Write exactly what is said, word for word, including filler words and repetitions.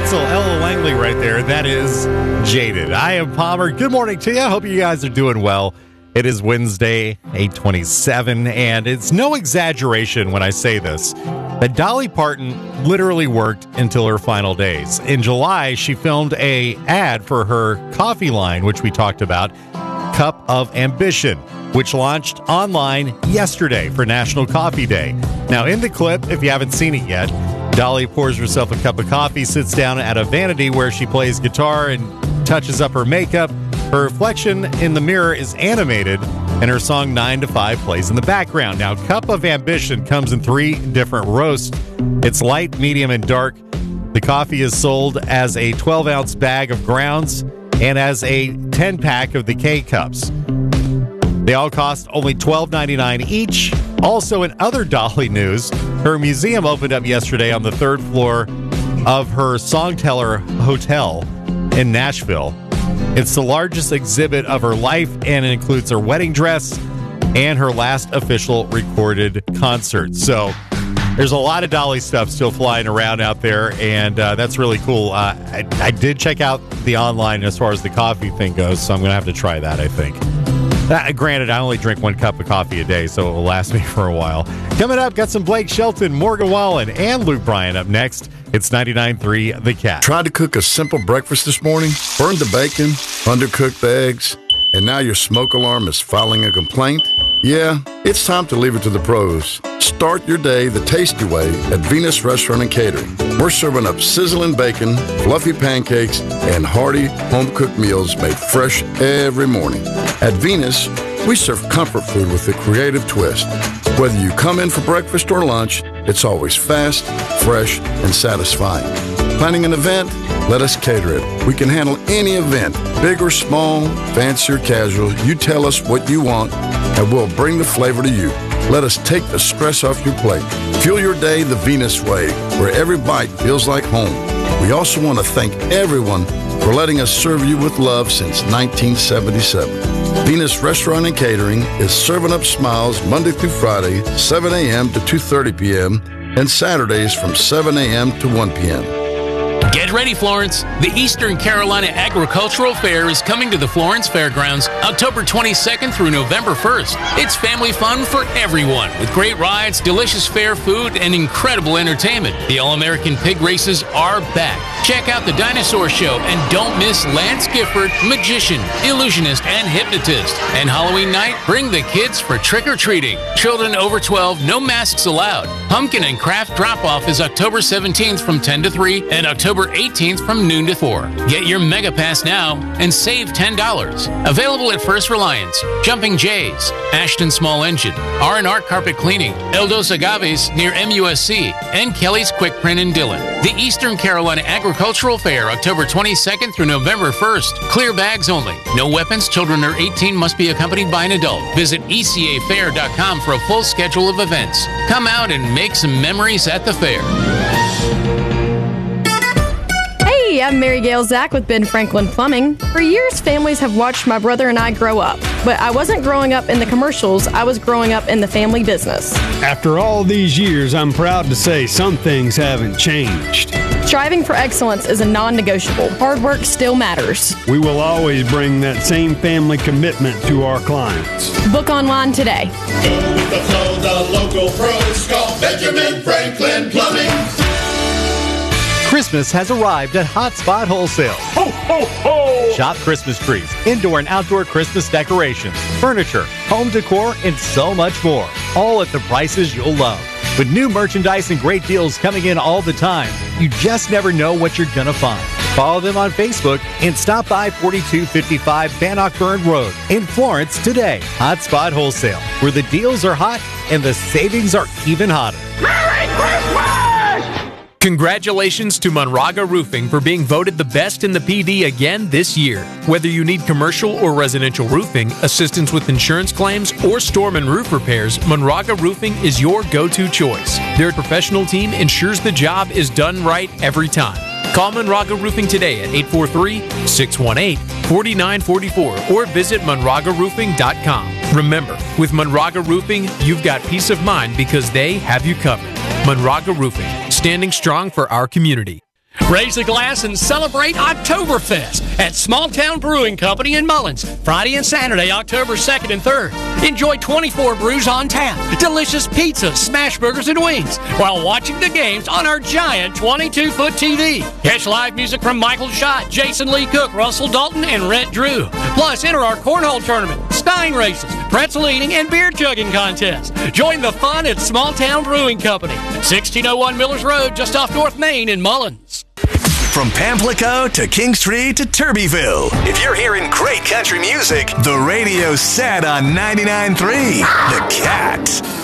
Hansel, Ella Langley right there. That is Jaded. I am Palmer. Good morning to you. I hope you guys are doing well. It is Wednesday, eight twenty-seven, and it's no exaggeration when I say this, that Dolly Parton literally worked until her final days. In July, she filmed a ad for her coffee line, which we talked about, Cup of Ambition, which launched online yesterday for National Coffee Day. Now, in the clip, if you haven't seen it yet, Dolly pours herself a cup of coffee, sits down at a vanity where she plays guitar and touches up her makeup. Her reflection in the mirror is animated, and her song nine to five plays in the background. Now, Cup of Ambition comes in three different roasts. It's light, medium, and dark. The coffee is sold as a twelve-ounce bag of grounds and as a ten-pack of the K-Cups. They all cost only twelve ninety-nine each. Also, in other Dolly news, her museum opened up yesterday on the third floor of her Songteller Hotel in Nashville. It's the largest exhibit of her life, and it includes her wedding dress and her last official recorded concert. So there's a lot of Dolly stuff still flying around out there, and uh, that's really cool. Uh, I, I did check out the online as far as the coffee thing goes, so I'm going to have to try that, I think. Uh, granted, I only drink one cup of coffee a day, so it will last me for a while. Coming up, got some Blake Shelton, Morgan Wallen, and Luke Bryan up next. It's ninety-nine point three The Cat. Tried to cook a simple breakfast this morning, burned the bacon, undercooked the eggs, and now your smoke alarm is filing a complaint? Yeah, it's time to leave it to the pros. Start your day the tasty way at Venus Restaurant and Catering. We're serving up sizzling bacon, fluffy pancakes, and hearty home-cooked meals made fresh every morning. At Venus, we serve comfort food with a creative twist. Whether you come in for breakfast or lunch, it's always fast, fresh, and satisfying. Planning an event? Let us cater it. We can handle any event, big or small, fancy or casual. You tell us what you want, and we'll bring the flavor to you. Let us take the stress off your plate. Fuel your day the Venus way, where every bite feels like home. We also want to thank everyone for letting us serve you with love since nineteen seventy-seven. Venus Restaurant and Catering is serving up smiles Monday through Friday, seven a.m. to two thirty p.m., and Saturdays from seven a.m. to one p.m. Get ready, Florence. The Eastern Carolina Agricultural Fair is coming to the Florence Fairgrounds October twenty-second through November first. It's family fun for everyone with great rides, delicious fair food, and incredible entertainment. The All-American Pig Races are back. Check out the Dinosaur Show and don't miss Lance Gifford, magician, illusionist, and hypnotist. And Halloween night, bring the kids for trick-or-treating. Children over twelve, no masks allowed. Pumpkin and craft drop-off is October seventeenth from ten to three and October eighteenth from noon to four. Get your Mega Pass now and save ten dollars. Available at First Reliance, Jumping Jays, Ashton Small Engine, R and R Carpet Cleaning, El Dos Agaves near M U S C, and Kelly's Quick Print in Dillon. The Eastern Carolina Agricultural Fair, October twenty-second through November first. Clear bags only. No weapons. Children under eighteen must be accompanied by an adult. Visit E C A fair dot com for a full schedule of events. Come out and make some memories at the fair. Hey, I'm Mary Gail Zach with Ben Franklin Plumbing. For years, families have watched my brother and I grow up. But I wasn't growing up in the commercials, I was growing up in the family business. After all these years, I'm proud to say some things haven't changed. Striving for excellence is a non-negotiable. Hard work still matters. We will always bring that same family commitment to our clients. Book online today. Go with the flow, the local pros. Call Benjamin Franklin Plumbing. Christmas has arrived at Hotspot Wholesale. Ho, ho, ho! Shop Christmas trees, indoor and outdoor Christmas decorations, furniture, home decor, and so much more. All at the prices you'll love. With new merchandise and great deals coming in all the time, you just never know what you're going to find. Follow them on Facebook and stop by forty-two fifty-five Bannockburn Road in Florence today. Hotspot Wholesale, where the deals are hot and the savings are even hotter. Merry Christmas! Congratulations to Monraga Roofing for being voted the best in the P D again this year. Whether you need commercial or residential roofing, assistance with insurance claims, or storm and roof repairs, Monraga Roofing is your go-to choice. Their professional team ensures the job is done right every time. Call Monraga Roofing today at eight four three, six one eight, four nine four four or visit monraga roofing dot com. Remember, with Monraga Roofing, you've got peace of mind because they have you covered. Monraga Roofing, standing strong for our community. Raise a glass and celebrate Oktoberfest at Small Town Brewing Company in Mullins, Friday and Saturday, October second and third. Enjoy twenty-four brews on tap, delicious pizzas, smash burgers, and wings while watching the games on our giant twenty-two foot T V. Catch live music from Michael Schott, Jason Lee Cook, Russell Dalton, and Rhett Drew. Plus, enter our cornhole tournament, Stein races, pretzel eating, and beer chugging contest. Join the fun at Small Town Brewing Company, sixteen oh one Millers Road, just off North Main in Mullins. From Pamplico to Kingstree to Turbyville, if you're hearing great country music, the radio's set on ninety-nine point three The Cat.